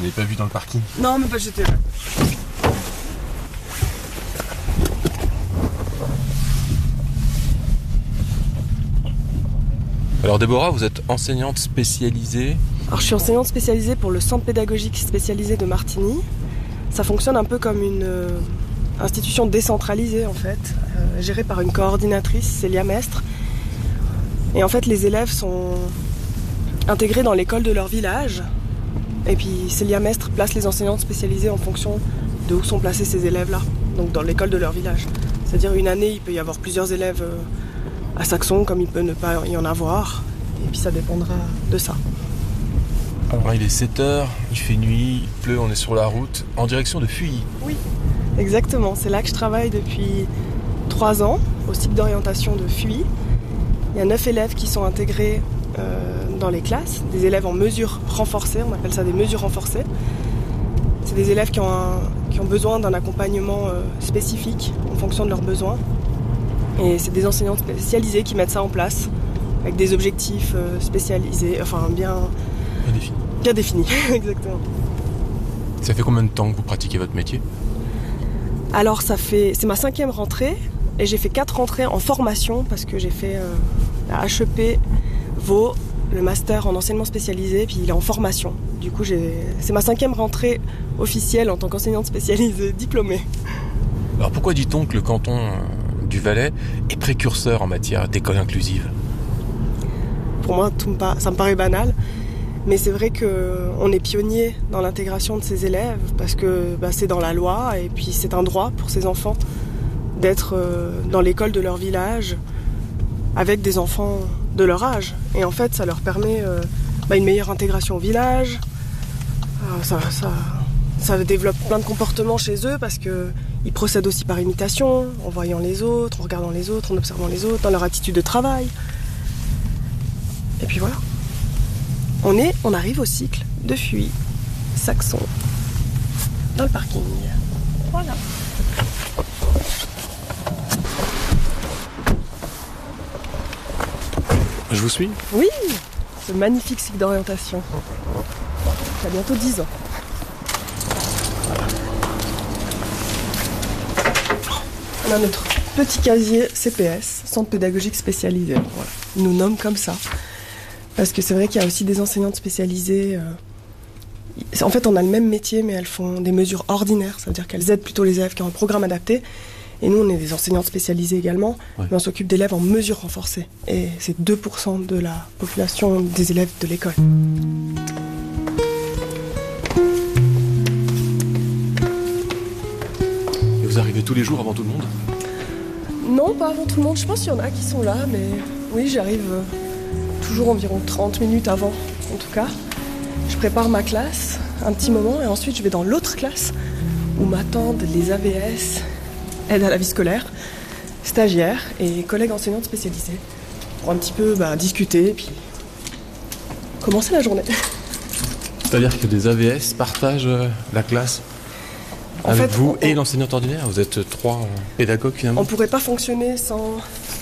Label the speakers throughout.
Speaker 1: l'avez pas vu dans le parking.
Speaker 2: Non, mais pas j'étais là.
Speaker 1: Alors Déborah, vous êtes enseignante spécialisée.
Speaker 2: Alors je suis enseignante spécialisée pour le centre pédagogique spécialisé de Martigny. Ça fonctionne un peu comme une institution décentralisée en fait, gérée par une coordinatrice, Célia Mestre. Et en fait les élèves sont intégrés dans l'école de leur village. Et puis Célia Mestre place les enseignantes spécialisées en fonction de où sont placés ces élèves-là, donc dans l'école de leur village. C'est-à-dire une année, il peut y avoir plusieurs élèves à Saxon, comme il peut ne pas y en avoir. Et puis ça dépendra de ça.
Speaker 1: Alors il est 7h, il fait nuit, il pleut, on est sur la route, en direction de Fuilly.
Speaker 2: Oui, exactement. C'est là que je travaille depuis 3 ans, au cycle d'orientation de Fuilly. Il y a 9 élèves qui sont intégrés dans les classes, des élèves en mesure renforcée, on appelle ça des mesures renforcées. C'est des élèves qui ont besoin d'un accompagnement spécifique en fonction de leurs besoins. Et c'est des enseignants spécialisés qui mettent ça en place, avec des objectifs spécialisés, enfin bien
Speaker 1: définis.
Speaker 2: Bien définis, exactement.
Speaker 1: Ça fait combien de temps que vous pratiquez votre métier ?
Speaker 2: Alors c'est ma 5e rentrée, et j'ai fait 4 rentrées en formation, parce que j'ai fait la HEP Vaud, le master en enseignement spécialisé, puis il est en formation. Du coup, c'est ma 5e rentrée officielle en tant qu'enseignante spécialisée diplômée.
Speaker 1: Alors pourquoi dit-on que le canton du Valais est précurseur en matière d'école inclusive ?
Speaker 2: Pour moi, ça me paraît banal, mais c'est vrai qu'on est pionnier dans l'intégration de ces élèves, parce que c'est dans la loi, et puis c'est un droit pour ces enfants d'être dans l'école de leur village, avec des enfants de leur âge. Et en fait, ça leur permet une meilleure intégration au village. Ça développe plein de comportements chez eux, parce qu'ils procèdent aussi par imitation, en voyant les autres, en regardant les autres, en observant les autres, dans leur attitude de travail. Et puis voilà. On arrive au cycle de Fuilly, Saxon, dans le parking. Voilà.
Speaker 1: Je vous suis ?
Speaker 2: Oui, ce magnifique cycle d'orientation. Ça a bientôt 10 ans. On a notre petit casier CPS, Centre pédagogique spécialisé. Voilà. Ils nous nomment comme ça. Parce que c'est vrai qu'il y a aussi des enseignantes spécialisées. En fait, on a le même métier, mais elles font des mesures ordinaires. Ça veut dire qu'elles aident plutôt les élèves qui ont un programme adapté. Et nous, on est des enseignantes spécialisées également, mais on s'occupe d'élèves en mesure renforcée. Et c'est 2% de la population des élèves de l'école.
Speaker 1: Et vous arrivez tous les jours avant tout le monde ?
Speaker 2: Non, pas avant tout le monde. Je pense qu'il y en a qui sont là, mais oui, j'arrive toujours environ 30 minutes avant, en tout cas. Je prépare ma classe un petit moment, et ensuite je vais dans l'autre classe où m'attendent les AVS, aide à la vie scolaire, stagiaires et collègues enseignantes spécialisées, pour un petit peu discuter et puis commencer la journée.
Speaker 1: C'est-à-dire que des AVS partagent la classe avec vous et l'enseignante ordinaire ? Vous êtes 3 pédagogues finalement ?
Speaker 2: On pourrait pas fonctionner sans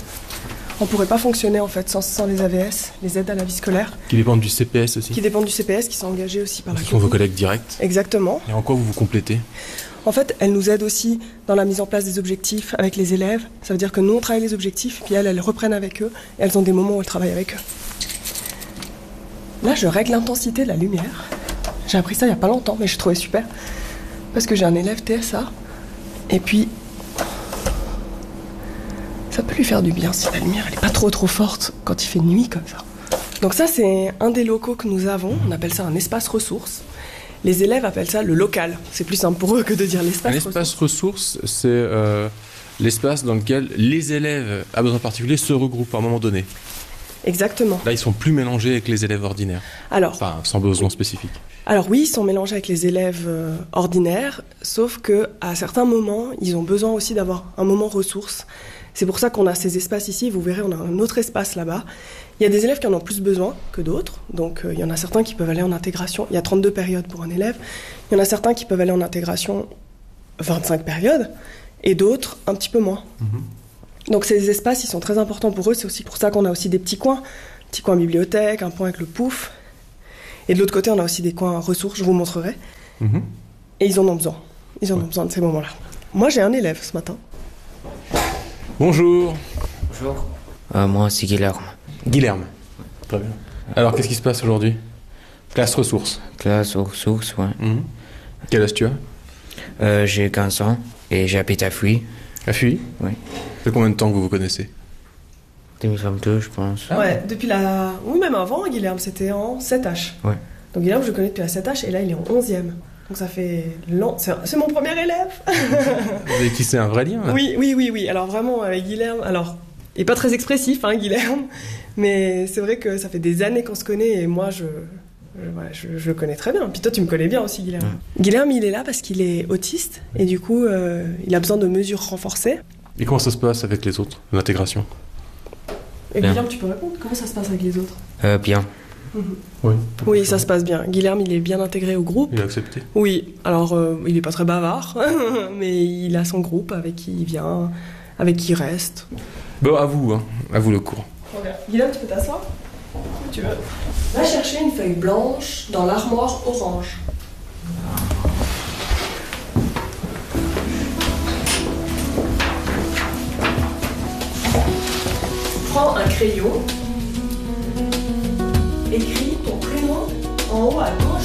Speaker 2: les AVS, les aides à la vie scolaire.
Speaker 1: Qui dépendent du CPS aussi ?
Speaker 2: Qui dépendent du CPS, qui sont engagés aussi par la
Speaker 1: Ce sont vos collègues directs ?
Speaker 2: Exactement.
Speaker 1: Et en quoi vous vous complétez ?
Speaker 2: En fait, elles nous aident aussi dans la mise en place des objectifs avec les élèves. Ça veut dire que nous, on travaille les objectifs, puis elles reprennent avec eux, et elles ont des moments où elles travaillent avec eux. Là, je règle l'intensité de la lumière. J'ai appris ça il n'y a pas longtemps, mais je trouvais super. Parce que j'ai un élève TSA, et puis ça peut lui faire du bien si la lumière elle est pas trop forte quand il fait nuit comme ça. Donc ça, c'est un des locaux que nous avons. On appelle ça un espace ressources. Les élèves appellent ça le local. C'est plus simple pour eux que de dire l'espace ressources.
Speaker 1: L'espace ressources, c'est l'espace dans lequel les élèves à besoins particuliers se regroupent à un moment donné.
Speaker 2: Exactement.
Speaker 1: Là, ils sont plus mélangés avec les élèves ordinaires. Enfin, sans besoin spécifique.
Speaker 2: Alors oui, ils sont mélangés avec les élèves ordinaires, sauf qu'à certains moments, ils ont besoin aussi d'avoir un moment ressources. C'est pour ça qu'on a ces espaces ici. Vous verrez, on a un autre espace là-bas. Il y a des élèves qui en ont plus besoin que d'autres. Donc il y en a certains qui peuvent aller en intégration. Il y a 32 périodes pour un élève. Il y en a certains qui peuvent aller en intégration 25 périodes et d'autres un petit peu moins. Donc ces espaces, ils sont très importants pour eux. C'est aussi pour ça qu'on a aussi des petits coins bibliothèque, un point avec le pouf. Et de l'autre côté, on a aussi des coins ressources, je vous montrerai. Et ils en ont besoin. Ils en ont besoin de ces moments-là. Moi, j'ai un élève ce matin.
Speaker 1: Bonjour.
Speaker 3: Bonjour. Moi, c'est Guilherme.
Speaker 1: Guilherme. Très bien. Alors, qu'est-ce qui se passe aujourd'hui? Classe ressources.
Speaker 3: Classe ressources, ouais.
Speaker 1: Quel âge tu as?
Speaker 3: J'ai 15 ans et j'habite à Fuy.
Speaker 1: À Fuy?
Speaker 3: Oui.
Speaker 1: Ça fait combien de temps que vous vous connaissez?
Speaker 3: 2022, je pense.
Speaker 2: Ouais, depuis la... Oui, même avant, Guilherme, c'était en 7H.
Speaker 3: Ouais.
Speaker 2: Donc Guilherme, je le connais depuis la 7H et là, il est en 11e. Donc ça fait long. C'est mon premier élève.
Speaker 1: Vous avez tissé un vrai lien, là?
Speaker 2: Oui. Alors vraiment, avec Guilherme... Alors, il n'est pas très expressif, hein, Guilherme. Mais c'est vrai que ça fait des années qu'on se connaît et moi, je le connais très bien. Puis toi, tu me connais bien aussi, Guilherme. Guilherme, il est là parce qu'il est autiste et du coup, il a besoin de mesures renforcées.
Speaker 1: Et comment ça se passe avec les autres, l'intégration?
Speaker 2: Et Guilherme, tu peux répondre? Comment ça se passe avec les autres?
Speaker 3: Bien.
Speaker 2: Oui, ça se passe bien. Guilherme, il est bien intégré au groupe.
Speaker 1: Il a accepté?
Speaker 2: Oui, alors il n'est pas très bavard, mais il a son groupe avec qui il vient, avec qui il reste.
Speaker 1: Bon, à vous le cours.
Speaker 2: Guilherme, tu peux t'asseoir? Si tu veux. Va chercher une feuille blanche dans l'armoire orange. Prends un crayon. Écris ton prénom en haut à gauche.